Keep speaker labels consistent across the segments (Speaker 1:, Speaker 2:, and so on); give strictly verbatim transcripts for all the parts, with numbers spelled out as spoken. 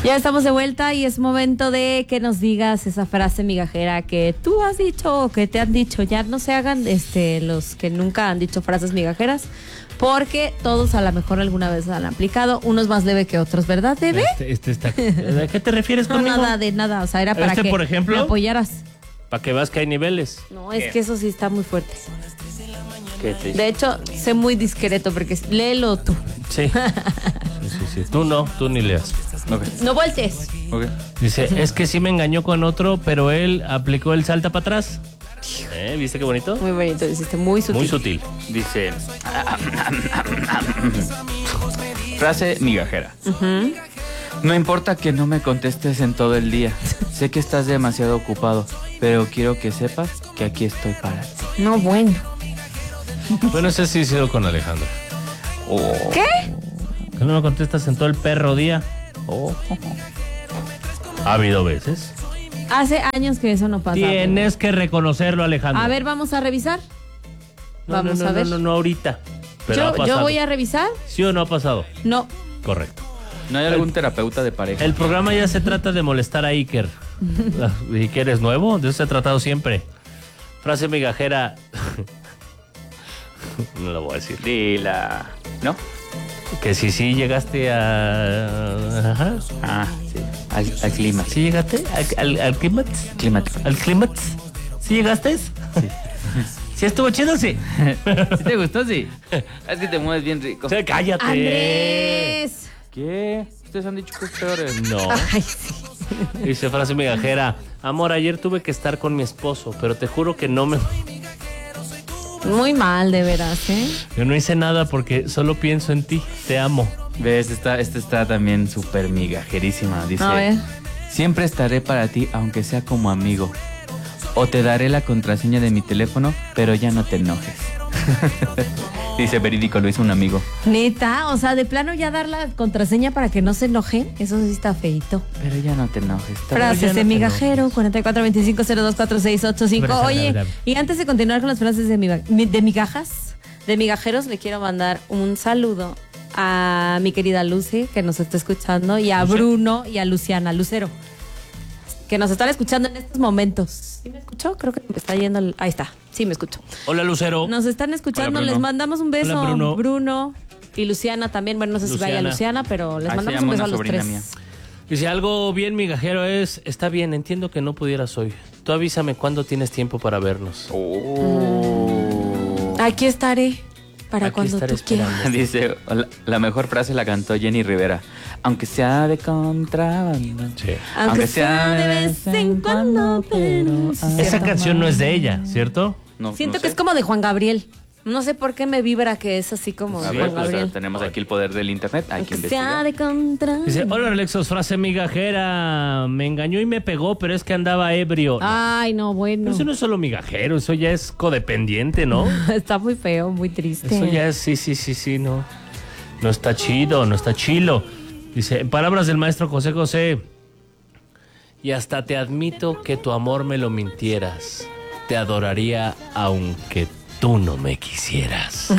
Speaker 1: Ya estamos de vuelta y es momento de que nos digas esa frase migajera que tú has dicho o que te han dicho. Ya no se hagan este los que nunca han dicho frases migajeras, porque todos a lo mejor alguna vez han aplicado, unos más leve que otros, ¿verdad, Debe?
Speaker 2: Este, este está, ¿a qué te refieres
Speaker 1: No,
Speaker 2: conmigo?
Speaker 1: nada de nada, o sea, era para
Speaker 2: Este,
Speaker 1: que
Speaker 2: por ejemplo,
Speaker 1: me apoyaras.
Speaker 2: Para que veas que hay niveles.
Speaker 1: No, es
Speaker 2: ¿Qué?
Speaker 1: que eso sí está muy fuerte.
Speaker 2: ¿Qué te...
Speaker 1: De hecho, sé muy discreto porque léelo tú.
Speaker 2: Sí. sí, sí, sí. Tú no, tú ni leas.
Speaker 3: Okay.
Speaker 1: No voltees.
Speaker 3: Okay.
Speaker 2: Dice, es que sí me engañó con otro, pero él aplicó el salta para atrás. ¿Eh? ¿Viste qué bonito?
Speaker 1: Muy bonito, hiciste muy sutil.
Speaker 2: Muy sutil.
Speaker 3: Dice... Frase migajera.
Speaker 1: Uh-huh.
Speaker 3: No importa que no me contestes en todo el día. Sé que estás demasiado ocupado, pero quiero que sepas que aquí estoy para ti.
Speaker 1: No, bueno.
Speaker 2: Bueno, ese sí ha sido con Alejandra.
Speaker 3: Oh.
Speaker 1: ¿Qué?
Speaker 2: ¿Que no me contestas en todo el perro día?
Speaker 3: Oh.
Speaker 2: Ha habido veces.
Speaker 1: Hace años que eso no pasa.
Speaker 2: Tienes que reconocerlo, Alejandra.
Speaker 1: A ver, vamos a revisar.
Speaker 2: No,
Speaker 1: vamos
Speaker 2: no, no,
Speaker 1: a ver.
Speaker 2: No, no, no ahorita. Pero ha
Speaker 1: Yo,
Speaker 2: pasado.
Speaker 1: yo voy a revisar.
Speaker 2: ¿Sí o no ha pasado?
Speaker 1: No.
Speaker 2: Correcto.
Speaker 3: ¿No hay algún terapeuta de pareja?
Speaker 2: El programa ya se trata de molestar a Iker. ¿Iker es nuevo? De eso se ha tratado siempre. Frase migajera. No lo voy a decir.
Speaker 3: Dila. ¿No?
Speaker 2: Que si sí llegaste a... Ajá.
Speaker 3: Ah, sí. Al, al clima.
Speaker 2: ¿Sí llegaste? ¿Al, al, al clímax?
Speaker 3: Climático.
Speaker 2: ¿Al clímax? ¿Sí llegaste? Sí. ¿Sí estuvo chido? Sí.
Speaker 3: ¿Sí te gustó? Sí. Es que te mueves bien rico.
Speaker 2: Sí, cállate.
Speaker 1: Andrés.
Speaker 3: ¿Qué? Ustedes han dicho cosas peores.
Speaker 2: No.
Speaker 1: Ay, sí.
Speaker 2: Dice frase migajera. Amor, ayer tuve que estar con mi esposo, pero te juro que no me...
Speaker 1: Muy mal, de veras, ¿eh?
Speaker 2: Yo no hice nada porque solo pienso en ti. Te amo.
Speaker 3: ¿Ves? Esta, esta está también súper migajerísima. Dice,
Speaker 1: A ver.
Speaker 3: siempre estaré para ti aunque sea como amigo. O te daré la contraseña de mi teléfono, pero ya no te enojes. Dice verídico, lo hizo un amigo.
Speaker 1: Neta, o sea, de plano ya dar la contraseña para que no se enojen, eso sí está feito.
Speaker 3: Pero ya no te enojes.
Speaker 1: Frases
Speaker 2: ya no
Speaker 1: de
Speaker 2: te
Speaker 1: migajero, cuarenta y cuatro veinticinco cero dos cuatro seis ocho cinco.
Speaker 2: Brasa,
Speaker 1: Oye,
Speaker 2: brasa.
Speaker 1: y antes de continuar con las frases de, miga- mi- de migajas, de migajeros, le quiero mandar un saludo a mi querida Lucy, que nos está escuchando, y a
Speaker 2: Luce.
Speaker 1: Bruno y a Luciana Lucero, que nos están escuchando en estos momentos. ¿Sí me escuchó? Creo que me está yendo. el- Ahí está, sí me escucho.
Speaker 2: Hola, Lucero.
Speaker 1: Nos están escuchando,
Speaker 3: Hola, Bruno.
Speaker 1: les mandamos un beso.
Speaker 2: Hola, Bruno.
Speaker 1: Bruno y Luciana también. Bueno, no sé si vaya
Speaker 2: Luciana.
Speaker 1: Luciana, pero les
Speaker 3: Ahí se
Speaker 1: mandamos
Speaker 3: llama
Speaker 1: un beso
Speaker 3: una
Speaker 1: a los
Speaker 3: sobrina
Speaker 1: tres.
Speaker 3: mía.
Speaker 2: Dice, algo bien migajero es, está bien, entiendo que no pudieras hoy. Tú avísame cuándo tienes tiempo para vernos.
Speaker 3: Oh.
Speaker 1: Aquí estaré para
Speaker 2: Aquí
Speaker 1: cuando
Speaker 2: estaré
Speaker 1: tú quieras.
Speaker 2: esperando.
Speaker 3: Dice, la, la mejor frase la cantó Jenny Rivera. Aunque sea de contrabando.
Speaker 2: Sí.
Speaker 1: Aunque sea de vez en cuando, pero sí
Speaker 2: Esa
Speaker 1: cierto.
Speaker 2: canción no es de ella, ¿cierto?
Speaker 3: No,
Speaker 1: Siento
Speaker 3: no
Speaker 1: que
Speaker 3: sé.
Speaker 1: es como de Juan Gabriel. No sé por qué me vibra que es así como
Speaker 3: A
Speaker 1: de
Speaker 3: ver,
Speaker 1: Juan
Speaker 3: pues,
Speaker 1: Gabriel.
Speaker 3: tenemos aquí el poder del internet. Hay que
Speaker 1: Aunque sea
Speaker 3: investigar.
Speaker 1: de contra.
Speaker 2: Dice, hola, Alexos, frase migajera. Me engañó y me pegó, pero es que andaba ebrio.
Speaker 1: Ay, no, bueno.
Speaker 2: Pero eso no es solo migajero, eso ya es codependiente, ¿no?
Speaker 1: Está muy feo, muy triste.
Speaker 2: Eso ya es, sí, sí, sí, sí, no. No está chido, no está chilo. Dice, en palabras del maestro José José, y hasta te admito que tu amor me lo mintieras. Te adoraría aunque tú no me quisieras.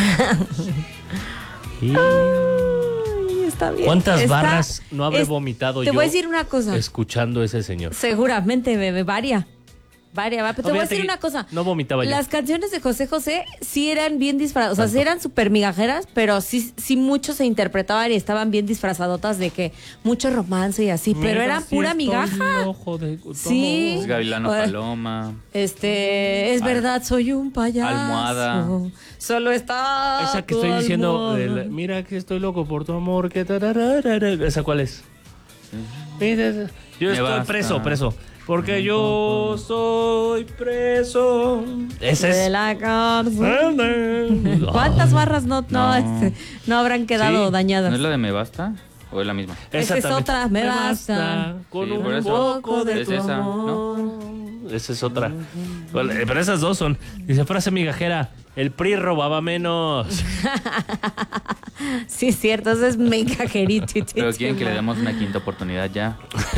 Speaker 2: Y-
Speaker 1: Ay, está bien.
Speaker 2: ¿Cuántas
Speaker 1: Está-
Speaker 2: barras no habré
Speaker 1: es-
Speaker 2: vomitado
Speaker 1: Te
Speaker 2: yo
Speaker 1: voy a decir una cosa.
Speaker 2: escuchando a ese señor?
Speaker 1: Seguramente, bebé, varia. Varia, va. Pero te voy a
Speaker 2: Fíjate
Speaker 1: decir
Speaker 2: que
Speaker 1: una cosa.
Speaker 2: no vomitaba yo.
Speaker 1: Las canciones de José José sí eran bien disfrazadas. O sea, sí eran súper migajeras, pero sí, sí muchos se interpretaban y estaban bien disfrazadotas de que mucho romance y así. Pero
Speaker 2: Mira,
Speaker 1: era
Speaker 2: sí
Speaker 1: pura
Speaker 2: estoy
Speaker 1: migaja.
Speaker 2: loco de-
Speaker 1: Sí.
Speaker 3: Es Gavilano
Speaker 1: Bueno.
Speaker 3: Paloma.
Speaker 1: Este, es
Speaker 3: Al-
Speaker 1: verdad, soy un payaso.
Speaker 3: Almohada.
Speaker 1: Solo está.
Speaker 2: Esa que
Speaker 1: tu
Speaker 2: estoy diciendo,
Speaker 1: almohada.
Speaker 2: el, mira que estoy loco por tu amor, que tarararara. ¿Esa cuál es? Mira, yo
Speaker 3: Me
Speaker 2: estoy
Speaker 3: basta.
Speaker 2: preso, preso. Porque yo soy preso. Ese
Speaker 1: De
Speaker 2: es.
Speaker 1: la cárcel. ¿Cuántas barras no, no,
Speaker 3: No.
Speaker 1: este, no habrán quedado
Speaker 3: Sí.
Speaker 1: dañadas?
Speaker 3: ¿No es la de Me Basta? ¿O es la misma?
Speaker 1: Esa es
Speaker 2: también.
Speaker 1: otra, me basta.
Speaker 2: Con
Speaker 3: Sí,
Speaker 2: un
Speaker 3: por eso.
Speaker 2: poco de
Speaker 3: Es
Speaker 2: tu
Speaker 3: esa,
Speaker 2: amor. Esa es otra. Bueno, eh, pero esas dos son. Dice frase migajera. El P R I robaba menos.
Speaker 1: Sí, es cierto, eso es migajerito.
Speaker 3: Pero quieren que le demos una quinta oportunidad ya.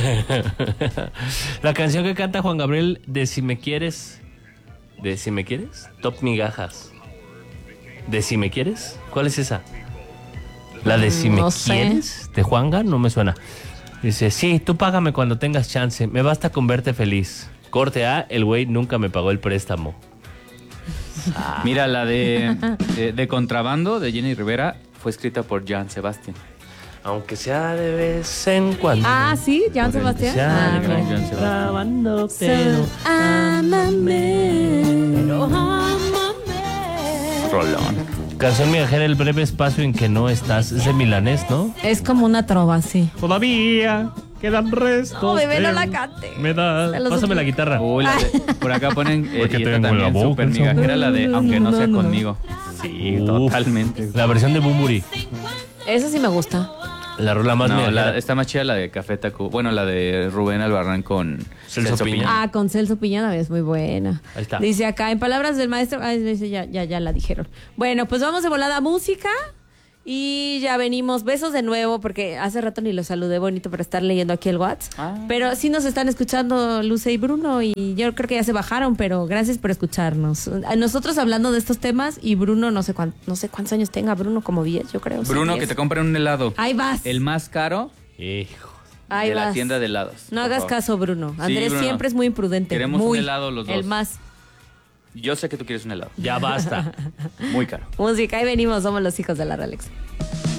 Speaker 2: La canción que canta Juan Gabriel de Si me quieres. ¿De Si me quieres? Top migajas. ¿De Si me quieres? ¿Cuál es esa? ¿La de Si me
Speaker 1: No sé.
Speaker 2: quieres? ¿De Juanga? No me suena. Dice, sí, tú págame cuando tengas chance. Me basta con verte feliz. Corte A, el güey nunca me pagó el préstamo.
Speaker 3: Ah. Mira, la de, de, de Contrabando de Jenny Rivera fue escrita por Joan Sebastián.
Speaker 2: Aunque sea de vez en cuando.
Speaker 1: Ah, sí, Joan
Speaker 2: Por el
Speaker 1: Sebastián.
Speaker 2: que sea
Speaker 1: Ah,
Speaker 2: de
Speaker 3: gran
Speaker 1: ok.
Speaker 3: Joan Sebastián.
Speaker 2: Contrabando, pero
Speaker 1: Ámame, pero ámame.
Speaker 3: Rolón.
Speaker 2: Canción migajera, el breve espacio en que no estás. Es de milanés, ¿no?
Speaker 1: Es como una trova, sí.
Speaker 2: Todavía quedan restos.
Speaker 1: No, bebé, no
Speaker 2: de-
Speaker 1: la cante.
Speaker 2: Me da.
Speaker 1: Se los
Speaker 2: Pásame la
Speaker 1: suplico.
Speaker 2: guitarra.
Speaker 3: Uy, la de- por acá ponen eh,
Speaker 2: Porque
Speaker 3: y esta
Speaker 2: tengo la
Speaker 3: también
Speaker 2: boca,
Speaker 3: súper
Speaker 2: esa-
Speaker 3: migajera, la de Aunque no sea
Speaker 1: No, no, no.
Speaker 3: conmigo. Sí,
Speaker 2: Uf.
Speaker 3: totalmente.
Speaker 2: La versión de Bumburi.
Speaker 1: Esa sí me gusta.
Speaker 2: La rola más
Speaker 3: No,
Speaker 2: migajera.
Speaker 3: la- está más chida la de Café Tacuba. Bueno, la de Rubén Albarrán con
Speaker 2: Celso
Speaker 3: Celso
Speaker 2: Piña.
Speaker 3: Piña.
Speaker 1: Ah, con Celso Piña es muy buena.
Speaker 2: Ahí está.
Speaker 1: Dice acá, en palabras del maestro, ay, dice, ya, ya, ya la dijeron. Bueno, pues vamos de volada a música y ya venimos. Besos de nuevo, porque hace rato ni los saludé bonito para estar leyendo aquí el WhatsApp.
Speaker 3: Ah.
Speaker 1: Pero sí nos están escuchando Luce y Bruno y yo creo que ya se bajaron, pero gracias por escucharnos. A Nosotros hablando de estos temas y Bruno, no sé, cuán- no sé cuántos años tenga, Bruno como diez, yo creo. sí,
Speaker 3: Bruno,
Speaker 1: diez.
Speaker 3: que te compren un helado.
Speaker 1: Ahí vas.
Speaker 3: El más caro
Speaker 2: Hijo.
Speaker 1: Ahí
Speaker 3: de
Speaker 1: vas.
Speaker 3: la tienda de helados.
Speaker 1: No
Speaker 3: por
Speaker 1: hagas
Speaker 3: favor.
Speaker 1: caso, Bruno. Andrés
Speaker 3: Bruno.
Speaker 1: siempre es muy imprudente.
Speaker 3: Queremos un
Speaker 1: muy,
Speaker 3: helado los dos.
Speaker 1: El más.
Speaker 3: Yo sé que tú quieres un helado.
Speaker 2: Ya basta.
Speaker 3: Muy caro.
Speaker 1: Música, ahí venimos, somos los hijos de la Rolex.